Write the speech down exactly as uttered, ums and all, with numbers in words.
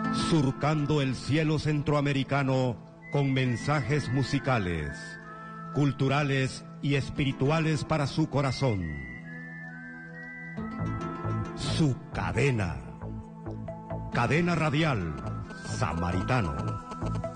surcando el cielo centroamericano con mensajes musicales, culturales y espirituales para su corazón. Su cadena. Cadena Radial Samaritano.